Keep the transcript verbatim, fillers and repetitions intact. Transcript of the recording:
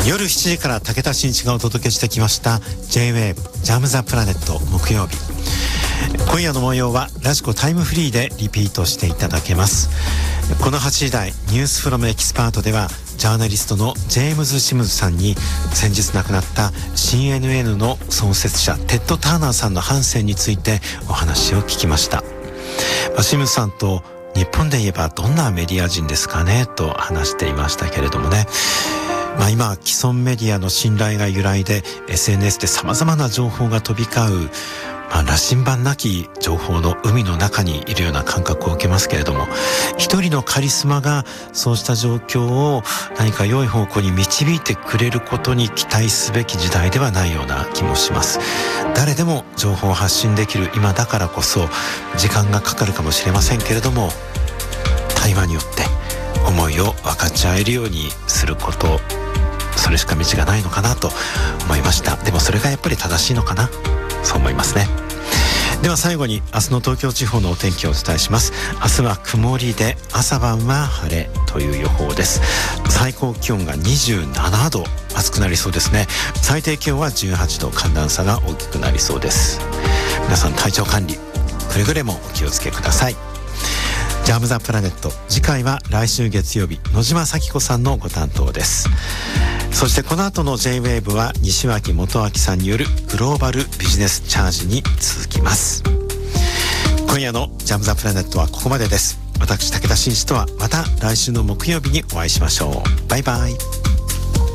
夜しちじから武田真一がお届けしてきました ジェイウェーブ ジャムザプラネット木曜日。今夜の模様はラジコタイムフリーでリピートしていただけます。このはちじ台ニュースフロムエキスパートではジャーナリストのジェームズ・シムズさんに先日亡くなった シーエヌエヌ の創設者テッド・ターナーさんの半生についてお話を聞きました。シムズさんと日本で言えばどんなメディア人ですかねと話していましたけれどもね、まあ、今既存メディアの信頼が揺らいで エスエヌエス で様々な情報が飛び交う、まあ、羅針盤なき情報の海の中にいるような感覚を受けますけれども、一人のカリスマがそうした状況を何か良い方向に導いてくれることに期待すべき時代ではないような気もします。誰でも情報を発信できる今だからこそ時間がかかるかもしれませんけれども、対話によって思いを分かち合えるようにすること、それしか道がないのかなと思いました。でもそれがやっぱり正しいのかな、そう思いますね。では最後に明日の東京地方のお天気をお伝えします。明日は曇りで朝晩は晴れという予報です。最高気温がにじゅうななど、暑くなりそうですね。最低気温はじゅうはちど、寒暖差が大きくなりそうです。皆さん体調管理くれぐれもお気をつけください。ジャムザプラネット、次回は来週月曜日、野島咲子さんのご担当です。そしてこの後の ジェイウェーブ は西脇元明さんによるグローバルビジネスチャージに続きます。今夜のジャムザプラネットはここまでです。私武田真一とはまた来週の木曜日にお会いしましょう。バイバイ。